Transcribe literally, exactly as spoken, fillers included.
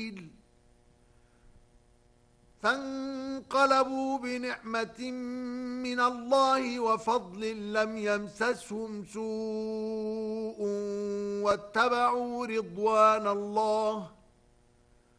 سبيل فانقلبوا بنعمة من الله وفضل لم يمسسهم سوء واتبعوا رضوان الله